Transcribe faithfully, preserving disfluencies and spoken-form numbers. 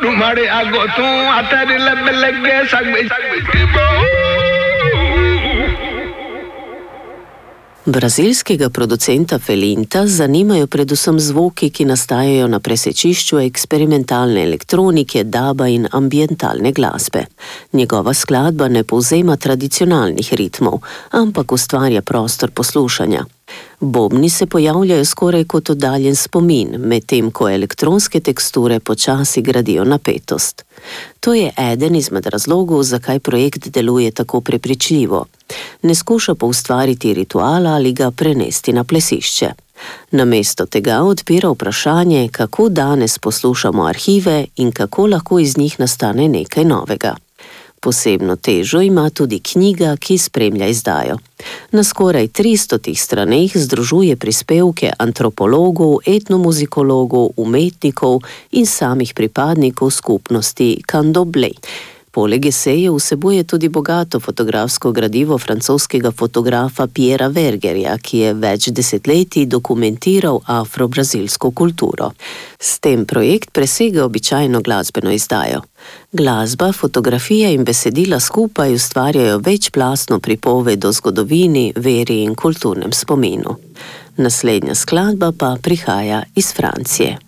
Brazilskega producenta Felinta zanimajo predvsem zvoki, ki nastajajo na presečišču eksperimentalne elektronike, daba in ambientalne glasbe. Njegova skladba ne povzema tradicionalnih ritmov, ampak ustvarja prostor poslušanja. Bobni se pojavljajo skoraj kot oddaljen spomin, medtem ko elektronske teksture počasi gradijo napetost. To je eden izmed razlogov, zakaj projekt deluje tako prepričljivo. Ne skuša pa ustvariti rituala ali ga prenesti na plesišče. Namesto tega odpira vprašanje, kako danes poslušamo arhive in kako lahko iz njih nastane nekaj novega. Posebno težo ima tudi knjiga, ki spremlja izdajo. Na skoraj tristotih straneh združuje prispevke antropologov, etnomuzikologov, umetnikov in samih pripadnikov skupnosti Candomblé. Poleg esejev vsebuje tudi bogato fotografsko gradivo francoskega fotografa Pierra Vergerja, ki je več desetletij dokumentiral afro-brazilsko kulturo. S tem projekt presega običajno glasbeno izdajo. Glasba, fotografija in besedila skupaj ustvarjajo večplastno pripoved o zgodovini, veri in kulturnem spominu. Naslednja skladba pa prihaja iz Francije.